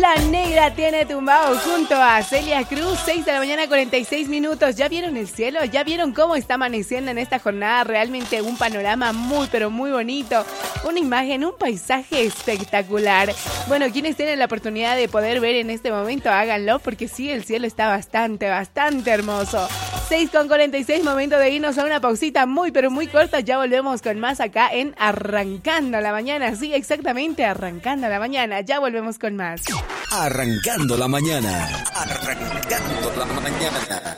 Oveja Negra tiene tumbado junto a Celia Cruz, 6 de la mañana, 46 minutos. ¿Ya vieron el cielo? ¿Ya vieron cómo está amaneciendo en esta jornada? Realmente un panorama muy, pero muy bonito. Una imagen, un paisaje espectacular. Bueno, quienes tienen la oportunidad de poder ver en este momento, háganlo, porque sí, el cielo está bastante hermoso. 6:46, momento de irnos a una pausita muy, pero muy corta. Ya volvemos con más acá en Arrancando la Mañana. Sí, exactamente, Arrancando la Mañana. Ya volvemos con más. Arrancando la mañana. Arrancando la mañana.